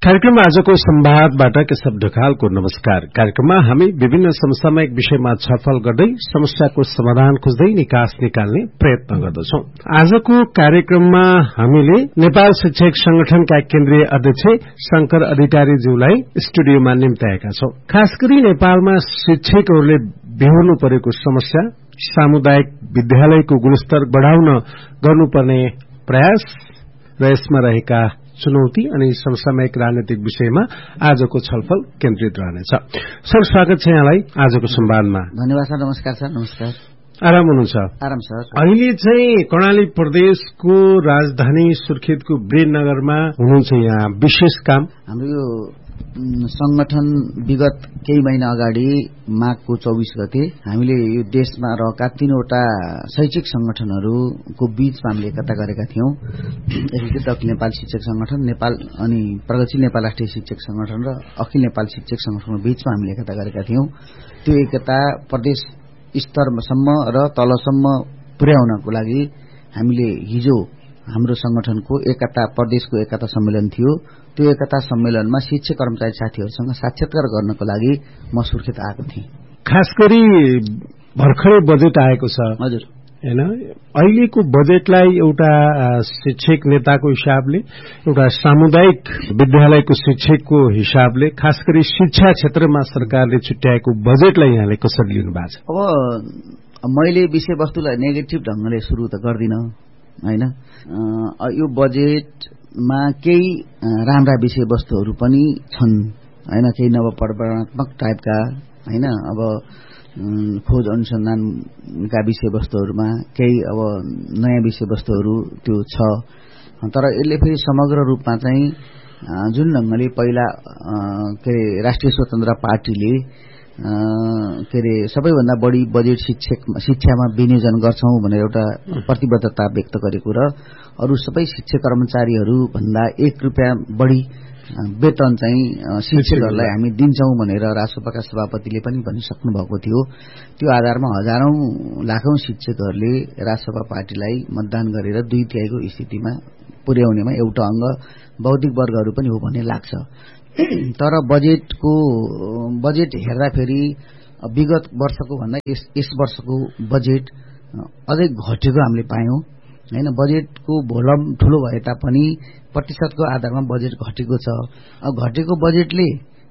कार्यक्रममा आजको संवादबाट केशव ढकालको नमस्कार। कार्यक्रममा हामी विभिन्न समसामयिक विषयमा छलफल गर्दै समस्याको समाधान खोज्दै निकास निकाल्ने प्रयत्न गर्दछौं। आजको कार्यक्रममा हामीले नेपाल शिक्षक संगठनका केन्द्रीय अध्यक्ष शंकर अधिकारीज्यूलाई स्टुडियोमा निम्ताएका छौं। खास गरी नेपालमा शिक्षकहरूले बेहोर्नु परेको समस्या, सामुदायिक विद्यालयको गुणस्तर बढ़ाउन गर्नुपर्ने प्रयास र यसमा रहेका चुनौती अनि समसामयिक राजनीतिक विषयमा आजको छलफल केन्द्रित रहनेछ। सर, स्वागत छ यहाँलाई आजको संवादमा। धन्यवाद सर। नमस्कार सर। नमस्कार। आराम हुनुहुन्छ? आराम सर। अहिले चाहिँ कर्णाली प्रदेशको राजधानी सुर्खेतको वीरनगरमा हुनुहुन्छ। यहाँ विशेष काम हाम्रो यो संगठन विगत केही महिना अगाडि माघको 24 गते हामीले यो देशमा रहेका 3वटा शैक्षिक संगठनहरूको बीचमा हामीले एकता गरेका थियौं। एकीकृत अखिल नेपाल शिक्षक संगठन, नेपाल अनि प्रगतिशील नेपाल राष्ट्रिय शिक्षक संगठन र अखिल नेपाल शिक्षक संगठनको बीचमा हामीले एकता गरेका थियौं। त्यो एकता प्रदेश स्तरसम्म र तलसम्म पुर्याउनको लागि हामीले हिजो हाम्रो संगठनको एकता प्रदेशको एकता सम्मेलन थियो। त्यो एकता सम्मेलनमा शिक्षक कर्मचारी साथीहरूसँग साक्षात्कार गर्नको लागि म सुर्खेत आएको थिएँ। खास गरी भर्खरै बजेट आएको छ। हजुर हैन, अहिलेको बजेटलाई एउटा शिक्षक नेताको हिसाबले, एउटा सामुदायिक विद्यालयको शिक्षकको हिसाबले, खास गरी शिक्षा क्षेत्रमा सरकारले छुट्याएको बजेटलाई यहाँले कसरी लिनु भएको छ? अब मैले विषयवस्तुलाई नेगेटिभ ढंगले सुरु त गर्दिन हैन। यो बजेटमा केही राम्रा विषयवस्तुहरू पनि छन् हैन, केही नवप्रवर्तनात्मक टाइपका हैन। अब खोज अनुसन्धानका विषयवस्तुहरूमा केही अब नयाँ विषयवस्तुहरू त्यो छ। तर यसले फेरि समग्र रूपमा चाहिँ जुन ढंगले पहिला के राष्ट्रिय स्वतन्त्र पार्टीले के रे सबैभन्दा बढी बजेट शिक्षामा विनियोजन गर्छौं भनेर एउटा प्रतिबद्धता व्यक्त गरेको र अरु सबै शिक्षक कर्मचारीहरू भन्दा 1 रुपैयाँ बढी वेतन चाहिँ शिक्षकहरूलाई हामी दिन्छौं भनेर राष्ट्रपतिका सभापतिले पनि भनिसक्नु भएको थियो। त्यो आधारमा हजारौं लाखौं शिक्षकहरूले राष्ट्रपति पार्टीलाई मतदान गरेर 2/3 को स्थितिमा पुर्याउनेमा एउटा अंग बौद्धिक वर्गहरू पनि हो भन्ने लाग्छ। तर बजेट हेर्दाखेरि विगत वर्षको भन्दा यस वर्षको बजेट अझै घटेको हामीले पायौं हैन। बजेटको भोल्युम ठूलो भए तापनि प्रतिशतको आधारमा बजेट घटेको छ। अब घटेको बजेटले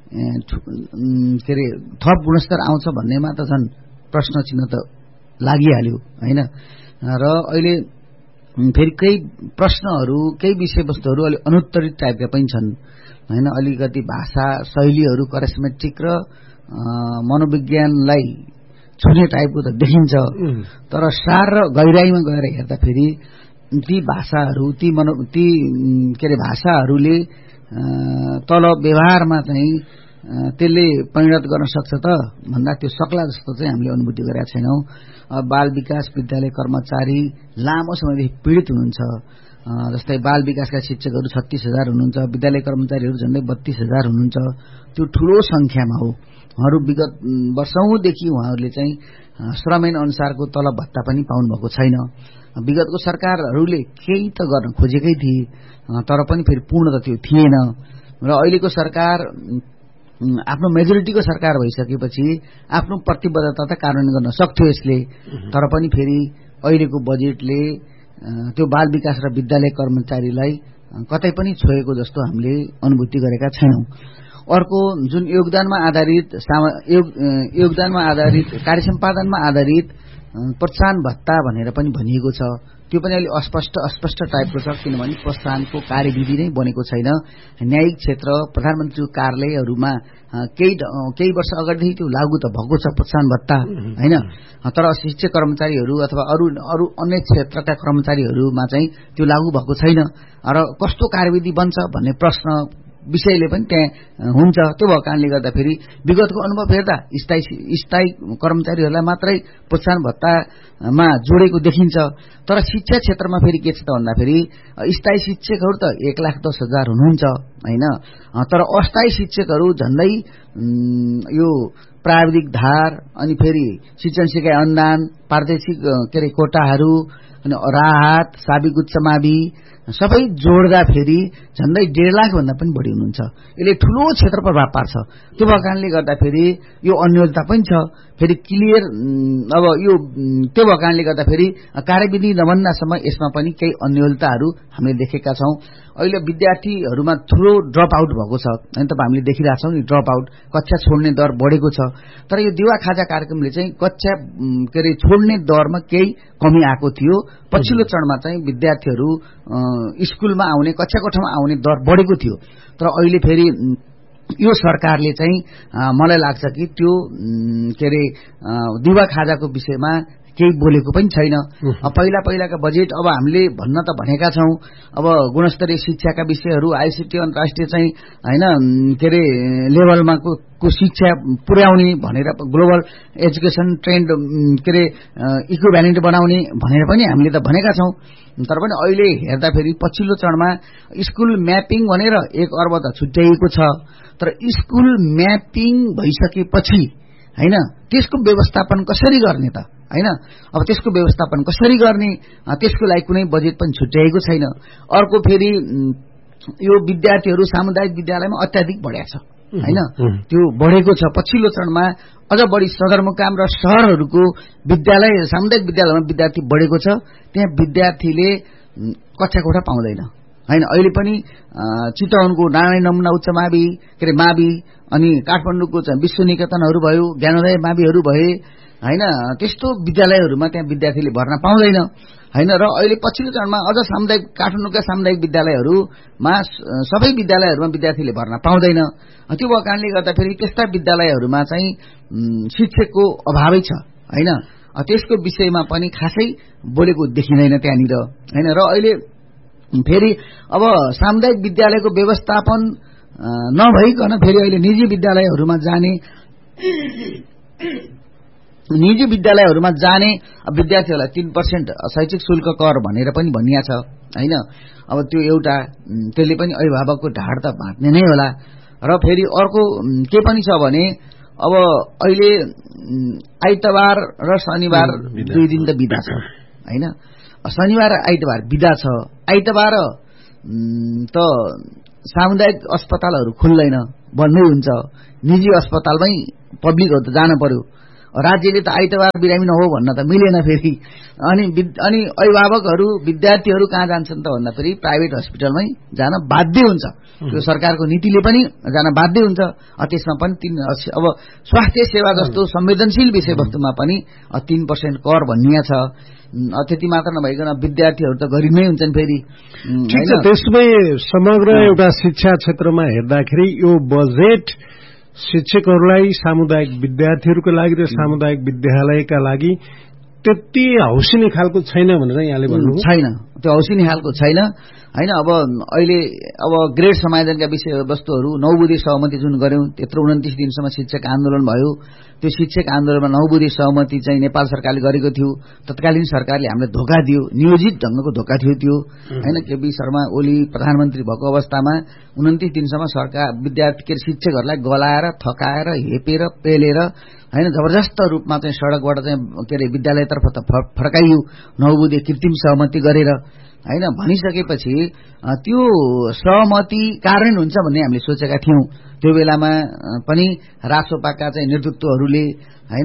के रे थप गुणस्तर आउँछ भन्नेमा त झन् प्रश्न चिन्ह त लागिहाल्यो हैन। र अहिले फेरि केही प्रश्नहरू, केही विषयवस्तुहरू अलि अनुत्तरित टाइपका पनि छन् हैन। अलिकति भाषा शैलीहरू करिस्मेटिक र मनोविज्ञानलाई छुने टाइपको त देखिन्छ। तर सार र गहिराईमा गएर हेर्दा फेरि ती भाषाहरू, ती के रे भाषाहरूले तल व्यवहारमा चाहिँ त्यसले परिणत गर्न सक्छ त भन्दा त्यो सक्ला जस्तो चाहिँ हामीले अनुभूति गरेका छैनौं। बाल विकास विद्यालय कर्मचारी लामो समयदेखि पीडित हुनुहुन्छ। जस्तै बाल विकासका शिक्षकहरू 36,000 हुनुहुन्छ, विद्यालय कर्मचारीहरू झन्डै 32,000 हुनुहुन्छ। त्यो ठूलो संख्यामा हो। उहाँहरू विगत वर्षौंदेखि उहाँहरूले चाहिँ श्रम ऐन अनुसारको तलब भत्ता पनि पाउनु भएको छैन। विगतको सरकारहरूले केही त गर्न खोजेकै थिए, तर पनि फेरि पूर्ण त त्यो थिएन। र अहिलेको सरकार आफ्नो मेजोरिटीको सरकार भइसकेपछि आफ्नो प्रतिबद्धता त कार्यान्वयन गर्न सक्थ्यो यसले। तर पनि फेरि अहिलेको बजेटले त्यो बाल विकास र विद्यालय कर्मचारीलाई कतै पनि छोएको जस्तो हामीले अनुभूति गरेका छैनौं। अर्को जुन योगदानमा आधारित कार्य सम्पादनमा आधारित प्रोत्साहन भत्ता भनेर पनि भनिएको छ, त्यो पनि अलि अस्पष्ट टाइपको छ। किनभने प्रोत्साहनको कार्यविधि नै बनेको छैन। न्यायिक क्षेत्र, प्रधानमन्त्रीको कार्यालयहरूमा केही वर्ष अगाडिदेखि त्यो लागू त भएको छ प्रोत्साहन भत्ता हैन। तर शिक्षक कर्मचारीहरू अथवा अरू अन्य क्षेत्रका कर्मचारीहरूमा चाहिँ त्यो लागू भएको छैन। र कस्तो कार्यविधि बन्छ भन्ने प्रश्न विषयले पनि त्यहाँ हुन्छ। त्यो भएको कारणले गर्दाखेरि विगतको अनुभव हेर्दा स्थायी कर्मचारीहरूलाई मात्रै प्रोत्साहन भत्तामा जोडेको देखिन्छ। तर शिक्षा क्षेत्रमा फेरि के छ त भन्दाखेरि स्थायी शिक्षकहरू त 1,10,000 हुनुहुन्छ हैन। तर अस्थायी शिक्षकहरू झन्डै यो प्राविधिक धार अनि फेरि शिक्षण सिकाइ अनुदान प्रादेशिक कोटाहरू अनि राहत साबिक उच्च मावि सबै जोड्दा फेरि झन्डै 1.5 लाख भन्दा पनि बढी हुनुहुन्छ। यसले ठूलो क्षेत्र प्रभाव पार्छ। त्यो भएको कारणले गर्दाखेरि यो अन्योलता पनि छ। फेरि क्लियर अब यो त्यो भएको कारणले गर्दाखेरि कार्यविधि नबन्दासम्म यसमा पनि केही अन्योलताहरू हामीले देखेका छौं। अहिले विद्यार्थीहरूमा ठूलो ड्रप आउट भएको छ अनि तपाईं हामीले देखिरहेछौं नि ड्रप आउट कक्षा छोड्ने दर बढेको छ। तर यो दिवा खाजा कार्यक्रमले चाहिँ कक्षा छोड्ने दरमा केही कमी आएको थियो। पछिल्लो चरणमा चाहिँ विद्यार्थीहरू स्कुलमा आउने कक्षा कोठामा आउने दर बढेको थियो। तर अहिले फेरि यो सरकारले चाहिँ मलाई लाग्छ कि त्यो दिवा खाजाको विषयमा केही बोलेको पनि छैन। पहिलाका बजेट अब हामीले भन्न त भनेका छौं। अब गुणस्तरीय शिक्षाका विषयहरू आईसीटी अन्तर्राष्ट्रिय चाहिँ हैन लेभलमा को शिक्षा पुर्याउने भनेर ग्लोबल एजुकेसन ट्रेन्ड इक्विभ्यालेन्ट बनाउने भनेर पनि हामीले त भनेका छौं। तर पनि अहिले हेर्दाखेरि पछिल्लो चरणमा स्कुल म्यापिङ भनेर 1 अर्ब त छुट्याइएको छ। तर स्कुल म्यापिङ भइसकेपछि हैन त्यसको व्यवस्थापन कसरी गर्ने त हैन। अब त्यसको व्यवस्थापन कसरी गर्ने त्यसको लागि कुनै बजेट पनि छुट्याएको छैन। अर्को फेरि यो विद्यार्थीहरू सामुदायिक विद्यालयमा अत्याधिक बढ्या छ हैन। त्यो बढेको छ। पछिल्लो चरणमा अझ बढी सदरमुकाम र शहरहरूको विद्यालय सामुदायिक विद्यालयमा विद्यार्थी बढेको छ। त्यहाँ विद्यार्थीले कक्षा कोठा पाउँदैन हैन। अहिले पनि चितवनको नारायण नमुना उच्च मावि मावि अनि काठमाडौँको चाहिँ विश्व निकेतनहरू भयो ज्ञानोदय माविहरू भए हैन। त्यस्तो विद्यालयहरूमा त्यहाँ विद्यार्थीले भर्ना पाउँदैन हैन। र अहिले पछिल्लो चरणमा अझ सामुदायिक काठमाडौँका सामुदायिक विद्यालयहरूमा सबै विद्यालयहरूमा विद्यार्थीले भर्ना पाउँदैन। त्यो भएको कारणले गर्दा फेरि त्यस्ता विद्यालयहरूमा चाहिँ शिक्षकको अभावै छ हैन। त्यसको विषयमा पनि खासै बोलेको देखिँदैन त्यहाँनिर हैन। र अहिले फेरि अब सामुदायिक विद्यालयको व्यवस्थापन नभइकन फेरि अहिले निजी विद्यालयहरूमा जाने विद्यार्थीहरूलाई 3% शैक्षिक शुल्क कर भनेर पनि भनिया छ हैन। अब त्यो एउटा त्यसले पनि अभिभावकको ढाड त भाँच्ने नै होला। र फेरि अर्को के पनि छ भने अब अहिले आइतबार र शनिबार 2 दिन त बिदा छ हैन। शनिबार आइतबार बिदा छ। आइतबार त सामुदायिक अस्पतालहरू खुल्दैन बन्दै हुन्छ। निजी अस्पतालमै पब्लिकहरू त जान पर्यो। राज्यले त आइतबार बिरामी नहो भन्न त मिलेन फेरि। अनि अभिभावकहरू विद्यार्थीहरू कहाँ जान्छन् त भन्दा फेरि प्राइभेट हस्पिटलमै जान बाध्य हुन्छ। यो सरकारको नीतिले पनि जान बाध्य हुन्छ। त्यसमा पनि अब स्वास्थ्य सेवा जस्तो संवेदनशील विषयवस्तुमा पनि 3% कर भनिया छ। त्यति मात्र नभइकन विद्यार्थीहरू त गरिमै हुन्छन् फेरि। ठिक छ। त्यसमै समग्र एउटा शिक्षा क्षेत्रमा हेर्दाखेरि यो बजेट शिक्षकहरूलाई सामुदायिक विद्यार्थीहरूको लागि र सामुदायिक विद्यालयका लागि त्यति हौसिने खालको छैन भनेर यहाँले भन्नु छैन। त्यो हौसिने खालको छैन हैन। अब अहिले अब ग्रेड समायोजनका विषयवस्तुहरू 9 बुँदे सहमति जुन गर्यौं त्यत्रो 29 दिनसम्म शिक्षक आन्दोलन भयो। त्यो शिक्षक आन्दोलनमा 9 बुँदे सहमति चाहिँ नेपाल सरकारले गरेको थियो। तत्कालीन सरकारले हामीलाई धोका दियो। नियोजित ढंगको धोका थियो त्यो हैन। केपी शर्मा ओली प्रधानमन्त्री भएको अवस्थामा 29 दिनसम्म सरकार विद्यार्थी शिक्षकहरूलाई गलाएर थकाएर हेपेर पेलेर हैन जबरजस्त रूपमा चाहिँ सडकबाट चाहिँ विद्यालयतर्फ त फर्काइयो 9 बुँदे कृत्रिम सहमति गरेर हैन। भनिसकेपछि त्यो सहमति कार्यान्वयन हुन्छ भन्ने हामीले सोचेका थियौं। त्यो बेलामा पनि रासोपाका चाहिँ नेतृत्वहरूले हैन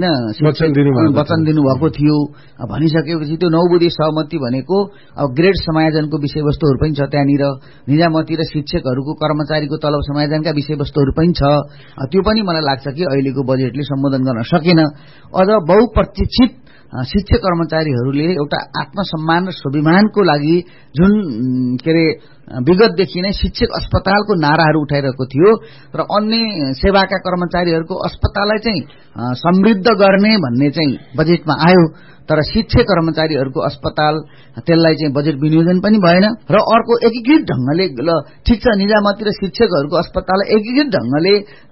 वचन दिनुभएको थियो। भनिसकेपछि त्यो 9 बुँदे सहमति भनेको अब ग्रेड समायोजनको विषयवस्तुहरू पनि छ त्यहाँनिर। निजामती र शिक्षकहरूको कर्मचारीको तलब समायोजनका विषयवस्तुहरू पनि छ। त्यो पनि मलाई लाग्छ कि अहिलेको बजेटले सम्बोधन गर्न सकेन। अझ बहुप्रतीक्षित शिक्षक कर्मचारीहरूले एउटा आत्मसम्मान र स्वाभिमानको लागि जुन विगतदेखि नै शिक्षक अस्पतालको नाराहरू उठाइरहेको थियो र अन्य सेवाका कर्मचारीहरूको अस्पताललाई चाहिँ समृद्ध गर्ने भन्ने चाहिँ बजेटमा आयो। तर शिक्षक कर्मचारीहरूको अस्पताल त्यसलाई चाहिँ बजेट विनियोजन पनि भएन। र अर्को एकीकृत ढंगले ठिक छ निजामती र शिक्षकहरूको अस्पताल एकीकृत ढंगले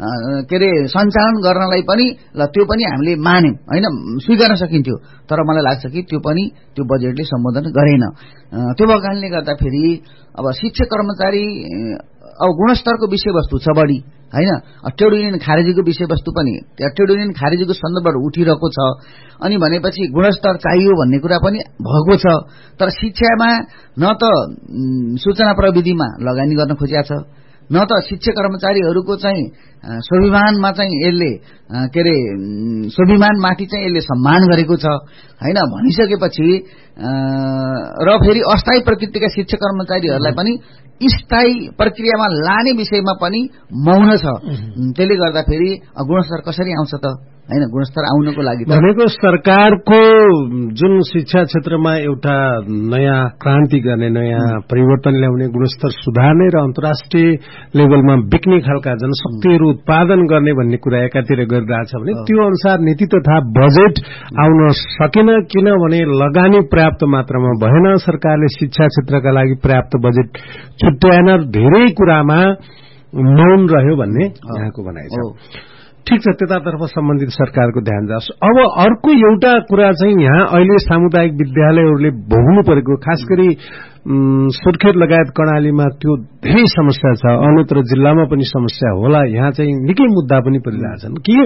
सञ्चालन गर्नलाई पनि त्यो पनि हामीले मान्यौं हैन, स्वीकार्न सकिन्थ्यो। तर मलाई लाग्छ कि त्यो पनि त्यो बजेटले सम्बोधन गरेन। त्यो भएको कारणले गर्दा फेरि अब शिक्षक कर्मचारी अब गुणस्तरको विषयवस्तु छ बढी हैन, ट्रेड युनियन खारेजीको विषयवस्तु पनि ट्रेड युनियन खारेजीको सन्दर्भबाट उठिरहेको छ। अनि भनेपछि गुणस्तर चाहियो भन्ने कुरा पनि भएको छ। तर शिक्षामा न त सूचना प्रविधिमा लगानी गर्न खोजिएको छ, न त शिक्षक कर्मचारीहरूको चाहिँ स्वाभिमानमा चाहिँ यसले के अरे स्वाभिमानमाथि चाहिँ यसले सम्मान गरेको छ हैन। भनिसकेपछि र फेरि अस्थायी प्रकृतिका शिक्षक कर्मचारीहरूलाई पनि स्थायी प्रक्रियामा लाने विषयमा पनि मौन छ। त्यसले गर्दा फेरि गुणस्तर कसरी आउँछ त हैन। गुणस्तर आउनको लागि भनेको सरकारको जुन शिक्षा क्षेत्रमा एउटा नयाँ क्रान्ति गर्ने, नयाँ परिवर्तन ल्याउने, गुणस्तर सुधार्ने र अन्तर्राष्ट्रिय लेभलमा बिक्ने खालका जनशक्तिहरू उत्पादन गर्ने भन्ने कुरा एकातिर गरिरहेछ भने त्यो अनुसार नीति तथा बजेट आउन सकेन। किनभने लगानी पर्याप्त मात्रामा भएन, सरकारले शिक्षा क्षेत्रका लागि पर्याप्त बजेट छुट्याएन, धेरै कुरामा मौन रह्यो भन्ने यहाँको भनाइ छ। ठीक छ, त्यतातर्फ सम्बन्धित सरकारको ध्यान जाओस्। अब अर्को एउटा कुरा चाहिँ यहाँ अहिले सामुदायिक विद्यालयहरूले भोग्नु परेको, खास गरी सुर्खेत लगायत कर्णालीमा त्यो धेरै समस्या छ, अन्यत्र जिल्लामा पनि समस्या होला। यहाँ चाहिँ निकै मुद्दा पनि परिरहेछन् कि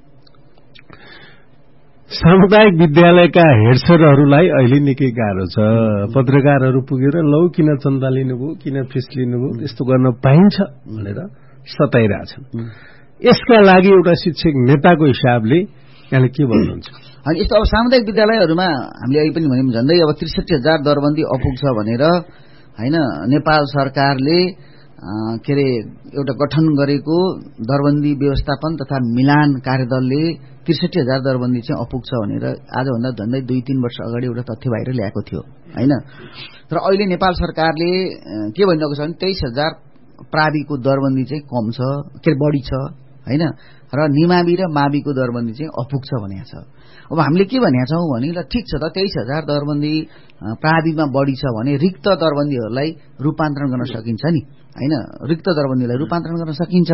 सामुदायिक विद्यालयका हेडसरहरूलाई अहिले निकै गाह्रो छ। पत्रकारहरू पुगेर लौ किन चन्दा लिनुभयो, किन फिस लिनुभयो, यस्तो गर्न पाइन्छ भनेर सताइरहेछन्। यसका लागि एउटा शिक्षक नेताको हिसाबले यहाँले के भन्नुहुन्छ? अनि यस्तो अब सामुदायिक विद्यालयहरूमा हामीले अहिले पनि भन्यौं झन्डै अब ६३,००० दरबन्दी अपुग्छ भनेर हैन नेपाल सरकारले के अरे एउटा गठन गरेको दरबन्दी व्यवस्थापन तथा मिलान कार्यदलले ६३,००० दरबन्दी चाहिँ अपुग्छ भनेर आजभन्दा झन्डै 2-3 वर्ष अगाडि एउटा तथ्य बाहिर ल्याएको थियो हैन। तर अहिले नेपाल सरकारले के भनिरहेको छ भने २३,००० प्राविको दरबन्दी चाहिँ कम छ, के बढी छ हैन, र निमावि र माविको दरबन्दी चाहिँ अपुग्छ भनेको छ। अब हामीले के भनेका छौं भने ल ठीक छ त २३,००० दरबन्दी प्राविमा बढी छ भने रिक्त दरबन्दीहरूलाई रूपान्तरण गर्न सकिन्छ नि हैन, रिक्त दरबन्दीलाई रूपान्तरण गर्न सकिन्छ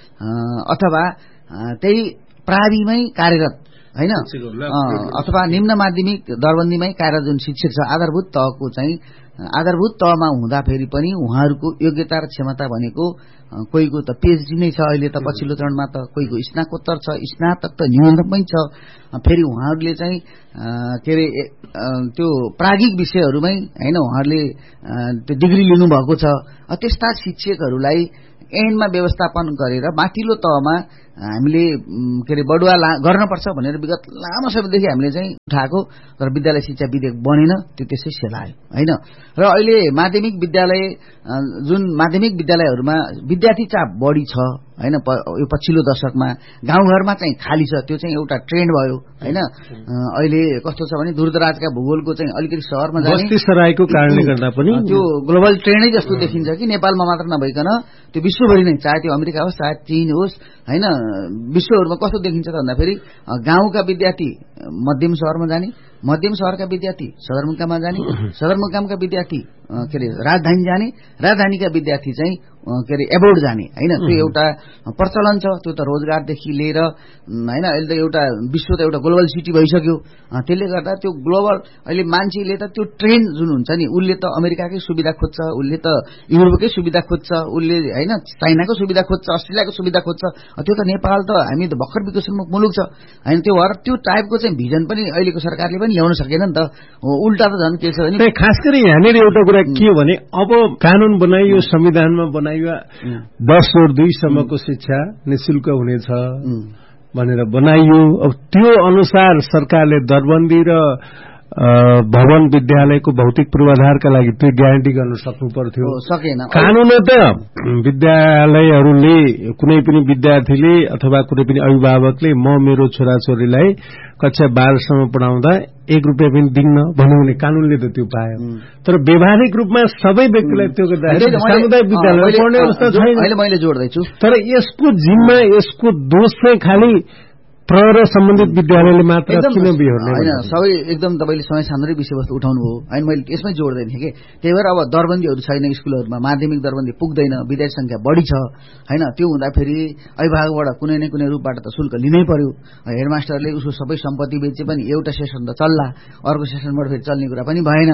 अथवा त्यही प्राविमै कार्यरत हैन अथवा निम्न माध्यमिक दरबन्दीमै कार्यरत जुन शिक्षक छ आधारभूत तहको चाहिँ आधारभूत तहमा हुँदा फेरि पनि उहाँहरूको योग्यता र क्षमता भनेको कोहीको त पीएचडी नै छ, अहिले त पछिल्लो चरणमा त कोहीको स्नाकोत्तर छ, स्नातक त न्यूनतम पनि छ। फेरि उहाँहरूले चाहिँ के अरे त्यो प्राज्ञिक विषयहरूमै हैन उहाँहरूले त्यो डिग्री लिनुभएको छ। त्यस्ता शिक्षकहरूलाई ऐनमा व्यवस्थापन गरेर माथिल्लो तहमा हामीले के अरे बढुवा गर्नुपर्छ भनेर विगत लामो समयदेखि हामीले चाहिँ उठाएको, तर विद्यालय शिक्षा विधेयक बनेन, त्यो त्यसै सेलायो हैन। र अहिले माध्यमिक विद्यालय जुन माध्यमिक विद्यालयहरूमा विद्यार्थी चाप बढी छ हैन, यो पछिल्लो दशकमा गाउँघरमा चाहिँ खाली छ, त्यो चाहिँ एउटा ट्रेन्ड भयो हैन। अहिले कस्तो छ भने दूरदराजका भूगोलको चाहिँ अलिकति शहरमा जाने बस्ती सराईको कारणले गर्दा पनि त्यो ग्लोबल ट्रेन्डै जस्तो देखिन्छ कि नेपालमा मात्र नभइकन त्यो विश्वभरि नै, चाहे त्यो अमेरिका होस् चाहे चीन होस् हैन, विश्वहरूमा कस्तो देखिन्छ त भन्दाखेरि गाउँका विद्यार्थी मध्यम शहरमा जाने, मध्यम शहरका विद्यार्थी सदरमुकाममा जाने, सदरमुकामका विद्यार्थी के अरे राजधानी जाने, राजधानीका विद्यार्थी चाहिँ के अरे एबोर्ड जाने हैन। त्यो एउटा प्रचलन छ, त्यो त रोजगारदेखि लिएर हैन अहिले त एउटा विश्व त एउटा ग्लोबल सिटी भइसक्यो। त्यसले गर्दा त्यो ग्लोबल अहिले मान्छेले त त्यो ट्रेन्ड जुन हुन्छ नि, उसले त अमेरिकाकै सुविधा खोज्छ, उसले त युरोपकै सुविधा खोज्छ, उसले हैन चाइनाको सुविधा खोज्छ, अस्ट्रेलियाको सुविधा खोज्छ। त्यो त नेपाल त हामी त भर्खर विकसनमुख मुलुक छ हैन। त्यो भएर त्यो टाइपको चाहिँ भिजन पनि अहिलेको सरकारले पनि ल्याउन सकेन नि त। उल्टा त झन् के छ भने खास गरी यहाँनिर एउटा कुरा के हो भने अब कानून बनाइयो, संविधानमा बनाइयो 10 और 2 सम्मको शिक्षा निशुल्क हुनेछ भनेर बनाइयो। अब त्यो अनुसार सरकारले दरबन्दी र भवन विद्यालयको भौतिक पूर्वाधारका लागि त्यो ग्यारेन्टी गर्न सक्नु पर्थ्यो, सकेन। कानून त विद्यालयहरूले कुनै पनि विद्यार्थीले अथवा कुनै पनि अभिभावकले म मेरो छोराछोरीलाई कक्षा 12 सम्म पढाउँदा 1 रुपियाँ पनि दिन्न भन्यो भने कानूनले त त्यो पायो। तर व्यावहारिक रूपमा सबै व्यक्तिलाई त्यो गर्दाखेरि सामुदायिक विद्यालय पढ्ने अवस्था छैन। अहिले मैले जोड्दैछु, तर यसको जिम्मा यसको दोष चाहिँ खालि प्रहर सम्बन्धित विद्यालयले मात्र किन बिहोर्ने हैन। सबै एकदम तपाईले समय सान्द्रै विषयवस्तु उठाउनु हो हैन, मैले यसमै जोड्दै थिएँ कि त्यही भएर अब दरबन्दीहरू छैन स्कुलहरूमा, माध्यमिक दरबन्दी पुग्दैन, विद्यार्थी संख्या बढी छ हैन। त्यो हुँदाखेरि अभिभावकबाट कुनै न कुनै रूपबाट त शुल्क लिनै पर्यो। हेडमास्टरले उसको सबै सम्पत्ति बेचे पनि एउटा सेसन त चल्ला, अर्को सेसनबाट फेरि चल्ने कुरा पनि भएन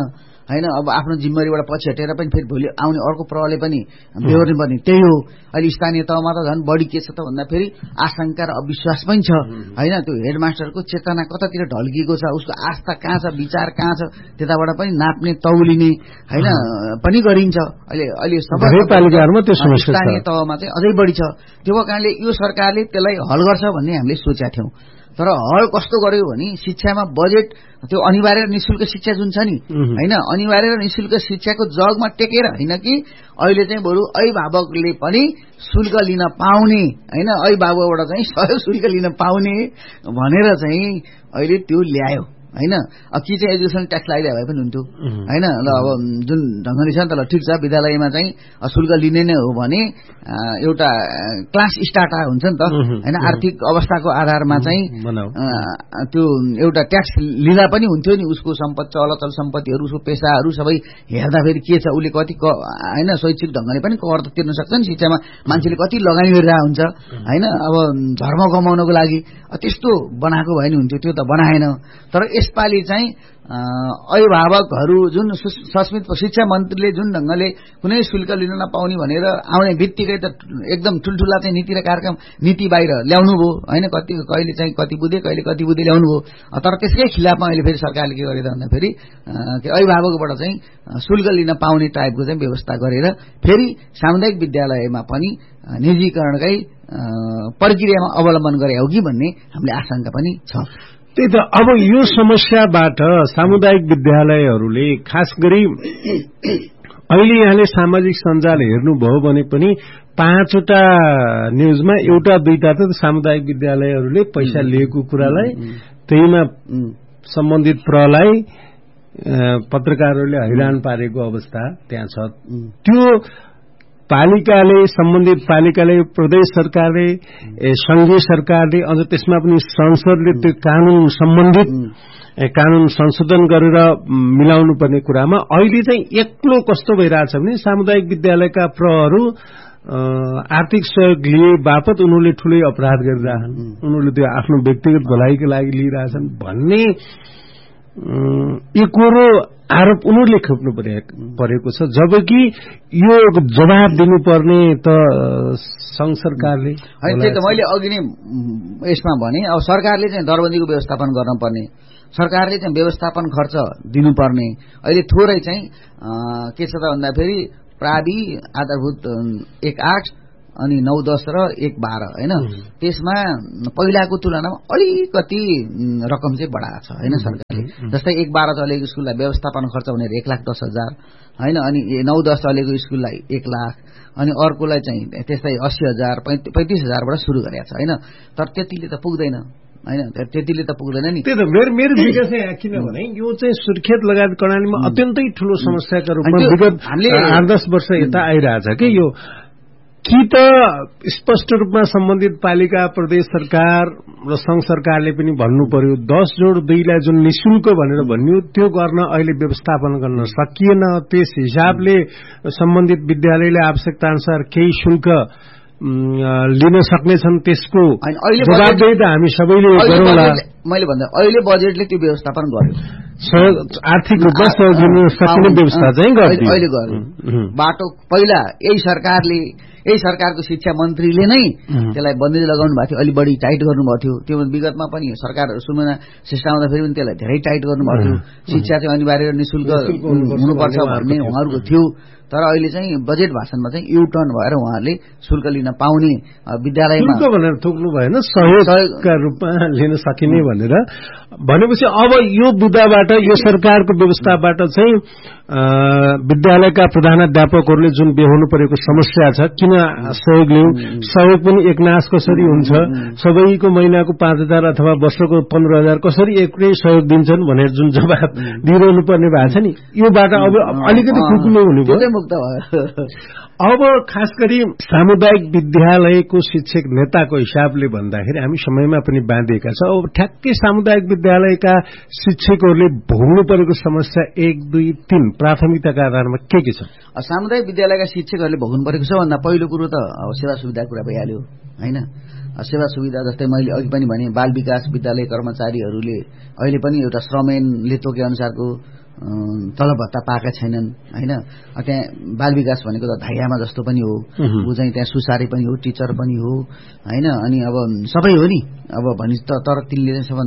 होइन। अब आफ्नो जिम्मेवारीबाट पछि हटेर पनि फेरि भोलि आउने अर्को प्रहरले पनि बेहोर्ने पनि त्यही हो। अहिले स्थानीय तहमा त झन् बढी के छ त भन्दाखेरि आशंका र अविश्वास पनि छ होइन। त्यो हेडमास्टरको चेतना कतातिर ढल्किएको छ, उसको आस्था कहाँ छ, विचार कहाँ छ, त्यताबाट पनि नाप्ने तौलिने होइन पनि गरिन्छ। अहिले सबै स्थानीय तहमा चाहिँ अझै बढी छ। त्यो कारणले यो सरकारले त्यसलाई हल गर्छ भन्ने हामीले सोचेका थियौँ। तर हल कस्तो गर्यो भने शिक्षामा बजेट त्यो अनिवार्य निशुल्क शिक्षा जुन छ नि होइन, अनिवार्य र निशुल्क शिक्षाको जगमा टेकेर होइन कि अहिले चाहिँ बरु अभिभावकले पनि शुल्क लिन पाउने होइन, अभिभावकबाट चाहिँ सहयोग शुल्क लिन पाउने भनेर चाहिँ अहिले त्यो ल्यायो होइन। अब कि चाहिँ एजुकेसन ट्याक्स लगाइदिए भए पनि हुन्थ्यो होइन। ल अब जुन ढङ्गले छ नि त ल ठिक छ, विद्यालयमा चाहिँ शुल्क लिने नै हो भने एउटा क्लास स्टार्ट हुन्छ नि त होइन, आर्थिक अवस्थाको आधारमा चाहिँ त्यो एउटा ट्याक्स लिँदा पनि हुन्थ्यो नि। उसको सम्पत्ति चलचल सम्पत्तिहरू, उसको पेसाहरू सबै हेर्दाखेरि के छ, उसले कति होइन शैक्षिक ढङ्गले पनि कर त तिर्न सक्छ नि। शिक्षामा मान्छेले कति लगानी गरिरहेको हुन्छ होइन, अब धर्म कमाउनको लागि त्यस्तो बनाएको भए नि हुन्थ्यो, त्यो त बनाएन। तर यसपालि चाहिँ अभिभावकहरू जुन संस्कृत शिक्षा मन्त्रीले जुन ढङ्गले कुनै शुल्क लिन नपाउने भनेर आउने बित्तिकै त एकदम ठुल्ठुला चाहिँ नीति र कार्यक्रम नीति बाहिर ल्याउनु भयो होइन। कहिले चाहिँ कति बुझे, कहिले कति बुझे ल्याउनु भयो। तर त्यसकै खिलाफमा अहिले फेरि सरकारले के गरेर भन्दाखेरि अभिभावकबाट चाहिँ शुल्क लिन पाउने टाइपको चाहिँ व्यवस्था गरेर फेरि सामुदायिक विद्यालयमा पनि निजीकरणकै प्रक्रियामा अवलम्बन गरे हो कि भन्ने हामीले आशंका पनि छ। त्यही त अब यो समस्याबाट सामुदायिक विद्यालयहरूले खास गरी अहिले यहाँले सामाजिक सञ्जाल हेर्नुभयो भने पनि 5वटा न्यूजमा एउटा दुईटा त सामुदायिक विद्यालयहरूले पैसा लिएको कुरालाई त्यहीमा सम्बन्धित प्रहलाई पत्रकारहरूले हैरान पारेको अवस्था त्यहाँ छ। त्यो पालिकाले, सम्बन्धित पालिकाले, प्रदेश सरकारले, संघीय सरकारले, अझ त्यसमा पनि संसदले त्यो कानून सम्बन्धित कानून संशोधन गरेर मिलाउनु पर्ने कुरामा अहिले चाहिँ एक्लो कस्तो भइरहेछ भने सामुदायिक विद्यालयका प्रहहरू आर्थिक सहयोग लिए बापत उनीहरूले ठूलै अपराध गरिरहेछन्, उनीहरूले त्यो आफ्नो व्यक्तिगत भलाइको लागि लिइरहेछन् भन्ने एकोरो आरोप उनीहरूले खोप्नु परेको छ। जबकि यो जवाब दिनुपर्ने त संघ सरकारले होइन। त्यही त मैले अघि नै यसमा भने अब सरकारले चाहिँ दरबन्दीको व्यवस्थापन गर्नुपर्ने, सरकारले चाहिँ व्यवस्थापन खर्च दिनुपर्ने। अहिले थोरै चाहिँ के छ त भन्दाखेरि प्रावि आधारभूत 1.8 अनि 9-10 र 1.12 होइन, त्यसमा पहिलाको तुलनामा अलिकति रकम चाहिँ बढाएको छ होइन सरकारले। जस्तै 1.12 चलेको स्कुललाई व्यवस्थापन खर्च भनेर 1,10,000 होइन, अनि 9-10 चलेको स्कुललाई 1 लाख, अनि अर्कोलाई चाहिँ त्यस्तै 80,000 35,000बाट सुरु गरेको छ होइन। तर त्यतिले त पुग्दैन होइन, त्यतिले त पुग्दैन नि। त्यही त मेरो विकास यहाँ किनभने यो चाहिँ सुर्खेत लगायत कर्णालीमा अत्यन्तै ठूलो समस्याका रूपमा विगत 8-10 वर्ष यता आइरहेछ कि यो कि त स्पष्ट रूपमा सम्बन्धित पालिका, प्रदेश सरकार र संघ सरकारले पनि भन्नु पर्यो 10+2लाई जुन निशुल्क भनेर भन्यो त्यो गर्न अहिले व्यवस्थापन गर्न सकिएन। त्यस हिसाबले सम्बन्धित विद्यालयले आवश्यकता अनुसार केही शुल्क लिन सक्नेछन्, त्यसको जवाबदेही त हामी सबैले गरौँला। मैले भन्दा अहिले बजेटले त्यो व्यवस्थापन गर्यो, आर्थिक रूपमा सहयोग दिन सकिने व्यवस्था चाहिँ गर्यो अहिले गर्यो। बाटो पहिला यही सरकारको शिक्षा मन्त्रीले नै त्यसलाई बन्देज लगाउनु भएको थियो, अलि बढी टाइट गर्नुभएको थियो। त्यो विगतमा पनि सरकारहरू सुमेना श्रेष्ठ आउँदाखेरि पनि त्यसलाई धेरै टाइट गर्नुभएको थियो। शिक्षा चाहिँ अनिवार्य निशुल्क हुनुपर्छ भन्ने उहाँहरूको थियो। तर अहिले चाहिँ बजेट भाषणमा चाहिँ युटर्न भएर उहाँहरूले शुल्क लिन पाउने विद्यालयमा भनेर थोक्नु भएन, सहयोगका रूपमा लिन सकिने भनेर भनेपछि अब यो बुदाबाट, यो सरकारको व्यवस्थाबाट चाहिँ विद्यालयका प्रधानाध्यापकहरूले जुन बेहोर्नु परेको समस्या छ, किन सहयोग लिउँ, सहयोग पनि एकनाश कसरी हुन्छ, सबैको महिनाको 5,000 अथवा वर्षको 15,000 कसरी एकै सहयोग दिन्छन् भनेर जुन जवाब दिइरहनु पर्ने भएको छ नि, यो बाटो अब अलिकति खुकुलो हुने भयो। अब खास गरी सामुदायिक विद्यालयको शिक्षक नेताको हिसाबले भन्दाखेरि हामी समयमा पनि बाँधिएका छौँ। अब ठ्याक्कै सामुदायिक विद्यालयका शिक्षकहरूले भोग्नु परेको समस्या 1, 2, 3 प्राथमिकताका आधारमा के छ? सामुदायिक विद्यालयका शिक्षकहरूले भोग्नु परेको छ भन्दा पहिलो कुरो त अब सेवा सुविधा कुरा भइहाल्यो होइन। सेवा सुविधा जस्तै मैले अघि पनि भने बाल विकास विद्यालय कर्मचारीहरूले अहिले पनि एउटा श्रमैनले तोके अनुसारको तलब भत्ता पाएका छैनन् हैन। त्यहाँ बाल विकास भनेको त धाइयामा जस्तो पनि हो, ऊ चाहिँ त्यहाँ सुसारे पनि हो, टिचर पनि हो हैन। अनि अब सबै हो नि अब भनि, तर तिनले चाहिँ